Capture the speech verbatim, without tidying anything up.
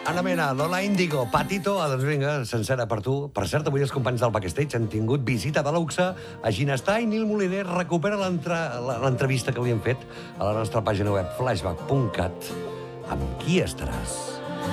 Ana Mena, Lola Índigo, Patito, ah, doncs vinga, sencera per tu. Per cert, avui els companys del Backstage han tingut visita de luxe a Ginestar i Nil Moliner recupera l'entrevista que li hem fet a la nostra pàgina web flashback punt cat. Amb qui estaràs?